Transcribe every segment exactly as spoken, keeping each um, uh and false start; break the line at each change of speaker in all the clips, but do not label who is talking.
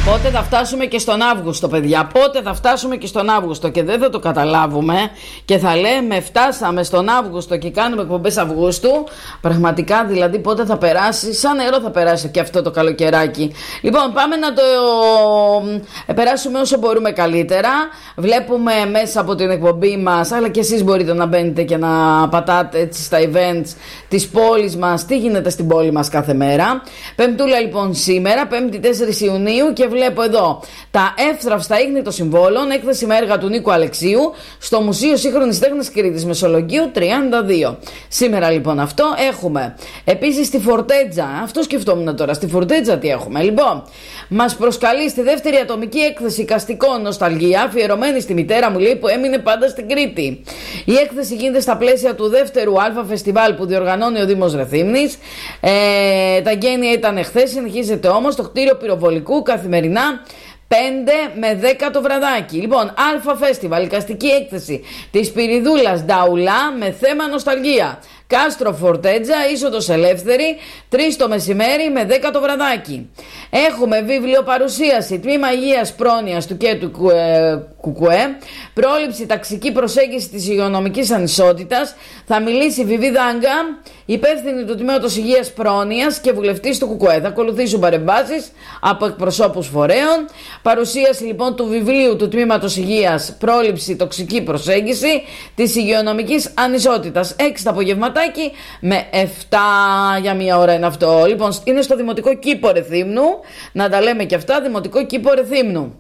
Πότε θα φτάσουμε και στον Αύγουστο, παιδιά? Πότε θα φτάσουμε και στον Αύγουστο? Και δεν θα το καταλάβουμε και θα λέμε φτάσαμε στον Αύγουστο και κάνουμε εκπομπές Αυγούστου. Πραγματικά δηλαδή πότε θα περάσει? Σαν νερό θα περάσει και αυτό το καλοκαιράκι. Λοιπόν, πάμε να το ε, περάσουμε όσο μπορούμε καλύτερα. Βλέπουμε μέσα από την εκπομπή μας, αλλά και εσείς μπορείτε να μπαίνετε και να πατάτε έτσι στα events της πόλης μας, τι γίνεται στην πόλη μας κάθε μέρα. Πεμπτούλα λοιπόν σήμερα, πέμπτη τέσσερις Ιουνίου, και βλέπω εδώ τα εύθραυστα ίχνη των συμβόλων, έκθεση με έργα του Νίκου Αλεξίου στο Μουσείο Σύγχρονης Τέχνης Κρήτης Μεσολογγίου τριάντα δύο. Σήμερα λοιπόν αυτό έχουμε. Επίσης στη Φορτέτζα, αυτό σκεφτόμουν τώρα, στη Φορτέτζα τι έχουμε? Λοιπόν, μας προσκαλεί στη δεύτερη ατομική έκθεση Καστικών Νοσταλγία, αφιερωμένη στη μητέρα μου, λέει, που έμεινε πάντα στην Κρήτη. Η έκθεση γίνεται στα πλαίσια του δεύτερου Αλφα Φεστιβάλ που διοργανώνει ο Δήμος Ρεθύμνης. Ε, τα γένεια ήταν εχθές, συνεχίζεται όμως το κτίριο πυροβολικού καθημερινά πέντε με δέκα το βραδάκι. Λοιπόν, Αλφα Φεστιβάλ, εικαστική έκθεση της Πυριδούλας Νταουλά με θέμα νοσταλγία. Κάστρο Φορτέτζα, είσοδος ελεύθερη, τρεις το μεσημέρι με δέκα το βραδάκι. Έχουμε βιβλιοπαρουσίαση, τμήμα υγείας πρόνοιας του και του Κουκουέ, πρόληψη ταξική προσέγγιση της υγειονομικής ανισότητας. Θα μιλήσει η Βιβί Δάγκα, υπεύθυνη του τμήματος υγείας πρόνοιας και βουλευτής του Κουκουέ. Θα ακολουθήσουν παρεμβάσεις από εκπροσώπους φορέων. Παρουσίαση λοιπόν του βιβλίου του τμήματος υγείας, πρόληψη τοξική προσέγγιση της υγειονομικής ανισότητας. έξι το απογευματάκι με εφτά για μία ώρα είναι αυτό. Λοιπόν, είναι στο Δημοτικό Κήπο Ρεθύμνου, να τα λέμε και αυτά, Δημοτικό Κήπο Ρεθύμνου,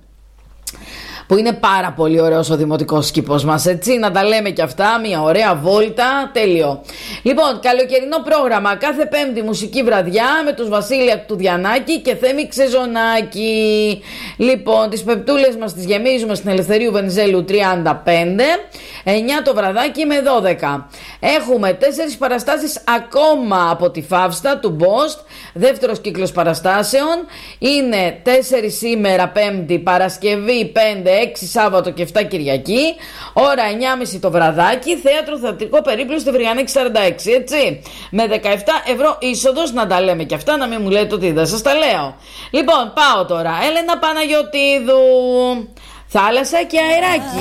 που είναι πάρα πολύ ωραίος ο δημοτικός κήπος μας, έτσι, να τα λέμε και αυτά, μια ωραία βόλτα, τέλειο. Λοιπόν, καλοκαιρινό πρόγραμμα, κάθε Πέμπτη μουσική βραδιά με τους Βασίλεια του Διανάκη και Θέμη Ξεζονάκη. Λοιπόν, τις πεπτούλες μας τις γεμίζουμε στην Ελευθερίου Βενιζέλου τριάντα πέντε, εννιά το βραδάκι με δώδεκα. Έχουμε τέσσερις παραστάσεις ακόμα από τη Φαύστα του Μπόστ, δεύτερος κύκλος παραστάσεων. Είναι τέσσερις σήμερα Πέμπτη, Παρασκευή πέντε, έξι Σάββατο και εφτά Κυριακή. Ώρα εννιά και μισή το βραδάκι. Θέατρο Θεατρικό Περίπλου στη Βριανέκη σαράντα έξι, έτσι. Με δεκαεπτά ευρώ είσοδος, να τα λέμε και αυτά, να μην μου λέτε ότι δεν σας τα λέω. Λοιπόν, πάω τώρα. Έλενα Παναγιωτίδου. Θάλασσα και αεράκι.